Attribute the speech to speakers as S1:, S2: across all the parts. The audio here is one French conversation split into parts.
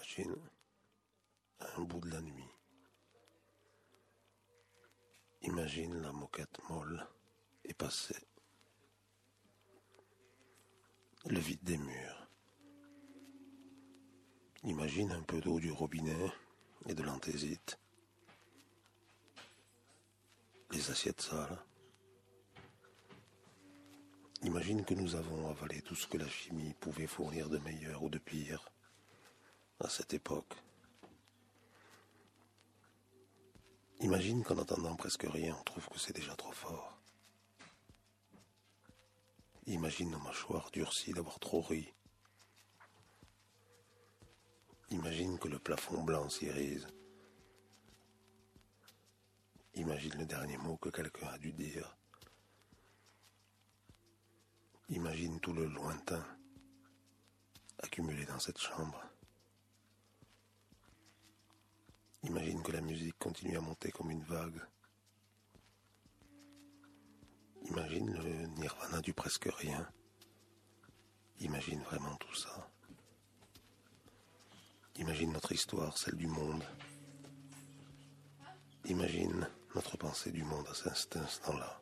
S1: Imagine un bout de la nuit. Imagine la moquette molle et passée. Le vide des murs. Imagine un peu d'eau du robinet et de l'anthésite. Les assiettes sales. Imagine que nous avons avalé tout ce que la chimie pouvait fournir de meilleur ou de pire à cette époque. Imagine qu'en attendant presque rien, on trouve que c'est déjà trop fort. Imagine nos mâchoires durcies d'avoir trop ri. Imagine que le plafond blanc s'irise. Imagine le dernier mot que quelqu'un a dû dire. Imagine tout le lointain accumulé dans cette chambre. Imagine que la musique continue à monter comme une vague. Imagine le nirvana du presque rien. Imagine vraiment tout ça. Imagine notre histoire, celle du monde. Imagine notre pensée du monde à cet instant-là.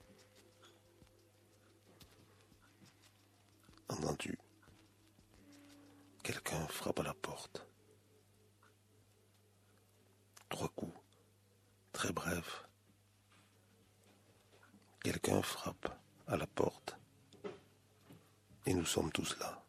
S1: Entends-tu? Quelqu'un frappe à la porte. 3 coups, très brefs. Quelqu'un frappe à la porte et nous sommes tous là.